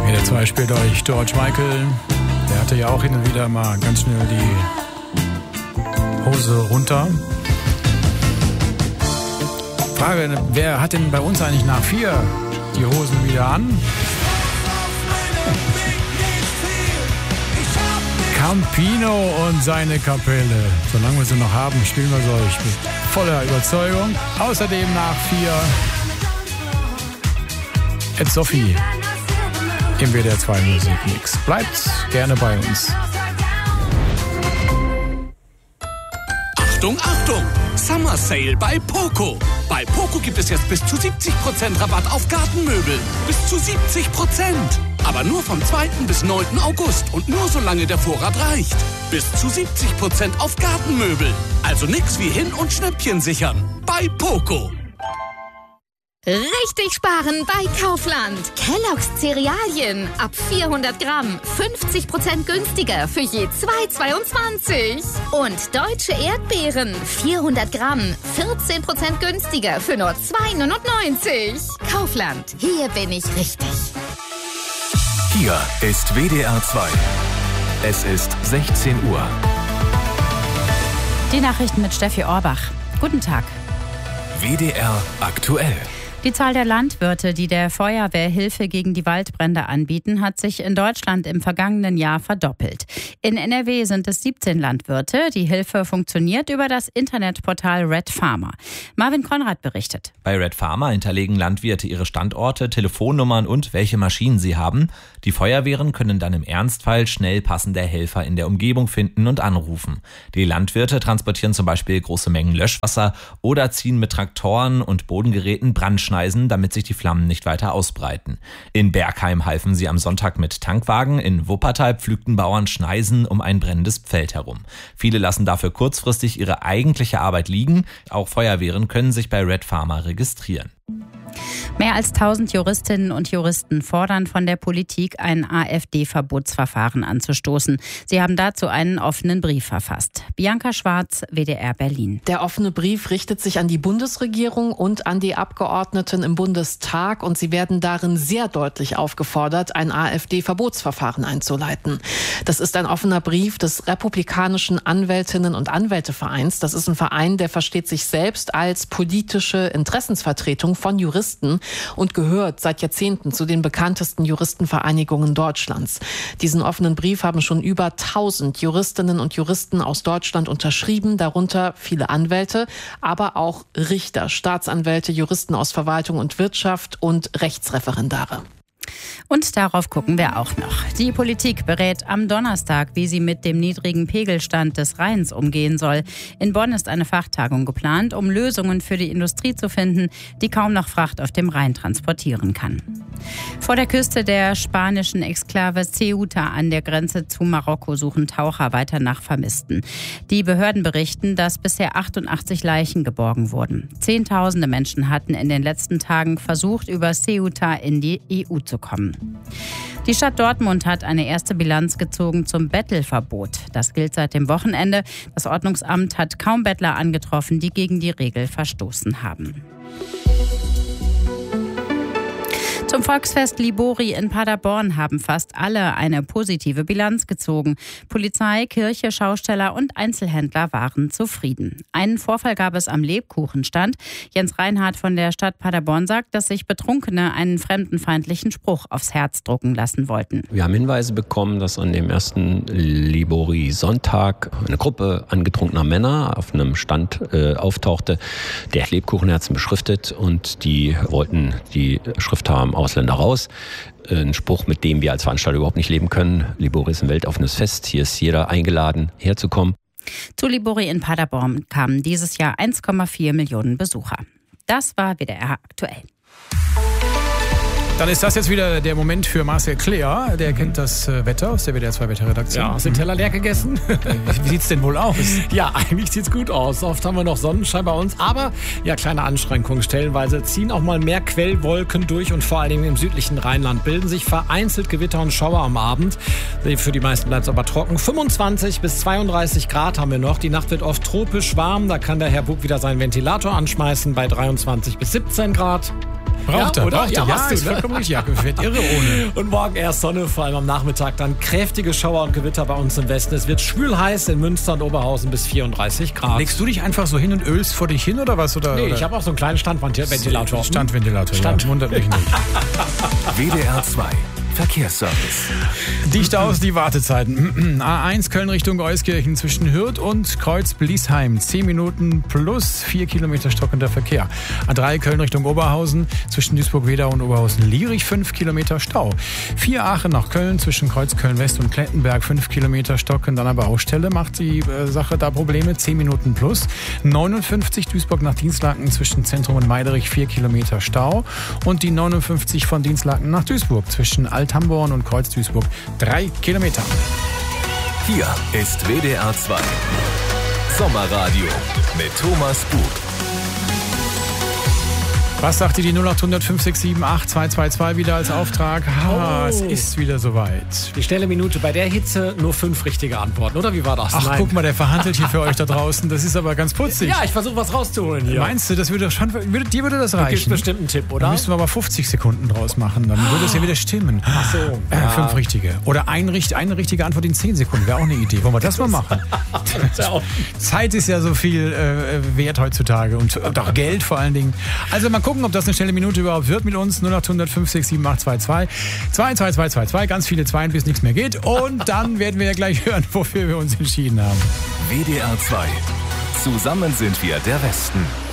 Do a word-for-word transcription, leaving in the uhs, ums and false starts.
W D R zwei spielt euch George Michael. Der hatte ja auch hin und wieder mal ganz schnell die Hose runter. Frage, wer hat denn bei uns eigentlich nach vier die Hosen wieder an? Campino und seine Kapelle. Solange wir sie noch haben, spielen wir sie euch mit voller Überzeugung. Außerdem nach vier Ed Sophie im W D R zwei Musikmix. Bleibt gerne bei uns. Achtung, Achtung! Summer Sale bei Poco. Bei Poco gibt es jetzt bis zu siebzig Prozent Rabatt auf Gartenmöbel. Bis zu siebzig Prozent. Aber nur vom zweiten bis neunten August und nur solange der Vorrat reicht. Bis zu siebzig Prozent auf Gartenmöbel. Also nix wie hin und Schnäppchen sichern. Bei Poco. Richtig sparen bei Kaufland. Kellogg's Cerealien ab vierhundert Gramm fünfzig Prozent günstiger für je zwei Euro zweiundzwanzig. Und deutsche Erdbeeren vierhundert Gramm vierzehn Prozent günstiger für nur zwei Euro neunundneunzig. Kaufland, hier bin ich richtig. Hier ist W D R zwei. Es ist sechzehn Uhr. Die Nachrichten mit Steffi Orbach. Guten Tag. W D R aktuell. Die Zahl der Landwirte, die der Feuerwehr Hilfe gegen die Waldbrände anbieten, hat sich in Deutschland im vergangenen Jahr verdoppelt. In N R W sind es siebzehn Landwirte. Die Hilfe funktioniert über das Internetportal Red Farmer. Marvin Konrad berichtet. Bei Red Farmer hinterlegen Landwirte ihre Standorte, Telefonnummern und welche Maschinen sie haben. Die Feuerwehren können dann im Ernstfall schnell passende Helfer in der Umgebung finden und anrufen. Die Landwirte transportieren zum Beispiel große Mengen Löschwasser oder ziehen mit Traktoren und Bodengeräten Brandschneisen, damit sich die Flammen nicht weiter ausbreiten. In Bergheim halfen sie am Sonntag mit Tankwagen, in Wuppertal pflügten Bauern Schneisen um ein brennendes Feld herum. Viele lassen dafür kurzfristig ihre eigentliche Arbeit liegen. Auch Feuerwehren können sich bei Red Farmer registrieren. Mehr als tausend Juristinnen und Juristen fordern von der Politik, ein AfD-Verbotsverfahren anzustoßen. Sie haben dazu einen offenen Brief verfasst. Bianca Schwarz, W D R Berlin. Der offene Brief richtet sich an die Bundesregierung und an die Abgeordneten im Bundestag und sie werden darin sehr deutlich aufgefordert, ein AfD-Verbotsverfahren einzuleiten. Das ist ein offener Brief des Republikanischen Anwältinnen- und Anwältevereins. Das ist ein Verein, der versteht sich selbst als politische Interessensvertretung von Juristen und gehört seit Jahrzehnten zu den bekanntesten Juristenvereinigungen Deutschlands. Diesen offenen Brief haben schon über tausend Juristinnen und Juristen aus Deutschland unterschrieben, darunter viele Anwälte, aber auch Richter, Staatsanwälte, Juristen aus Verwaltung und Wirtschaft und Rechtsreferendare. Und darauf gucken wir auch noch. Die Politik berät am Donnerstag, wie sie mit dem niedrigen Pegelstand des Rheins umgehen soll. In Bonn ist eine Fachtagung geplant, um Lösungen für die Industrie zu finden, die kaum noch Fracht auf dem Rhein transportieren kann. Vor der Küste der spanischen Exklave Ceuta an der Grenze zu Marokko suchen Taucher weiter nach Vermissten. Die Behörden berichten, dass bisher achtundachtzig Leichen geborgen wurden. Zehntausende Menschen hatten in den letzten Tagen versucht, über Ceuta in die E U zu kommen. Die Stadt Dortmund hat eine erste Bilanz gezogen zum Bettelverbot. Das gilt seit dem Wochenende. Das Ordnungsamt hat kaum Bettler angetroffen, die gegen die Regel verstoßen haben. Zum Volksfest Libori in Paderborn haben fast alle eine positive Bilanz gezogen. Polizei, Kirche, Schausteller und Einzelhändler waren zufrieden. Einen Vorfall gab es am Lebkuchenstand. Jens Reinhardt von der Stadt Paderborn sagt, dass sich Betrunkene einen fremdenfeindlichen Spruch aufs Herz drucken lassen wollten. Wir haben Hinweise bekommen, dass an dem ersten Libori-Sonntag eine Gruppe angetrunkener Männer auf einem Stand äh, auftauchte, der Lebkuchenherzen beschriftet, und die wollten die Schrift haben Ausländer raus. Ein Spruch, mit dem wir als Veranstalter überhaupt nicht leben können. Libori ist ein weltoffenes Fest. Hier ist jeder eingeladen, herzukommen. Zu Libori in Paderborn kamen dieses Jahr eins Komma vier Millionen Besucher. Das war W D R aktuell. Dann ist das jetzt wieder der Moment für Marcel Kleer. Der kennt das Wetter aus der W D R zwei Wetterredaktion. Ja, hast du den Teller leer gegessen? Wie sieht's denn wohl aus? Ja, eigentlich sieht's gut aus. Oft haben wir noch Sonnenschein bei uns, aber ja, kleine Anschränkungen. Stellenweise ziehen auch mal mehr Quellwolken durch und vor allen Dingen im südlichen Rheinland bilden sich vereinzelt Gewitter und Schauer am Abend. Für die meisten bleibt es aber trocken. fünfundzwanzig bis zweiunddreißig Grad haben wir noch. Die Nacht wird oft tropisch warm. Da kann der Herr Bug wieder seinen Ventilator anschmeißen bei dreiundzwanzig bis siebzehn Grad. Braucht ja, er, oder? braucht er. Ja, Ja, hast du, ist ne? vollkommen richtig. Ja, wird irre ohne. Und morgen erst Sonne, vor allem am Nachmittag dann kräftige Schauer und Gewitter bei uns im Westen. Es wird schwül heiß in Münster und Oberhausen bis vierunddreißig Grad. Legst du dich einfach so hin und ölst vor dich hin oder was? Oder, Nee, oder? ich habe auch so einen kleinen Standventilator. Standventilator, Stand. ja. Wundert mich nicht. W D R zwei Verkehrsservice. Dicht aus die Wartezeiten. A eins Köln Richtung Euskirchen zwischen Hürth und Kreuz-Bliesheim. zehn Minuten plus vier Kilometer stockender Verkehr. A drei Köln Richtung Oberhausen zwischen Duisburg-Wedau und Oberhausen-Lierich fünf Kilometer Stau. vier Aachen nach Köln zwischen Kreuz Köln-West und Klettenberg fünf Kilometer stocken. Dann aber Baustelle macht die äh, Sache da Probleme. zehn Minuten plus. neunundfünfzig Duisburg nach Dienstlaken zwischen Zentrum und Meiderich vier Kilometer Stau. Und die neunundfünfzig von Dienstlaken nach Duisburg zwischen Alt-Hamborn und Kreuz-Duisburg drei Kilometer. Hier ist W D R zwei Sommerradio mit Thomas Bug. Was sagt dir die null acht hundert fünf sechs sieben acht zwei zwei zwei wieder als Auftrag? Ah, Oh. es ist wieder soweit. Die schnelle Minute bei der Hitze nur fünf richtige Antworten, oder wie war das? Ach, Nein. guck mal, der verhandelt hier für euch da draußen. Das ist aber ganz putzig. Ja, ich versuche was rauszuholen hier. Meinst du, das würde schon, würde, dir würde das Gibt reichen? bestimmt einen Tipp, Da oder? müssten wir aber fünfzig Sekunden draus machen. Dann würde es ja wieder stimmen. Ach so. Äh, Ja. Fünf richtige. Oder ein, richt- eine richtige Antwort in zehn Sekunden. Wäre auch eine Idee. Wollen wir das mal machen? Ja, auch- Zeit ist ja so viel äh, wert heutzutage und, und auch Geld vor allen Dingen. Also mal gucken, ob das eine schnelle Minute überhaupt wird mit uns. null acht hundert fünf sechs sieben acht zwei zwei zwei zwei zwei zwei zwei. Ganz viele Zweien, bis nichts mehr geht. Und dann werden wir ja gleich hören, wofür wir uns entschieden haben. W D R zwei. Zusammen sind wir der Westen.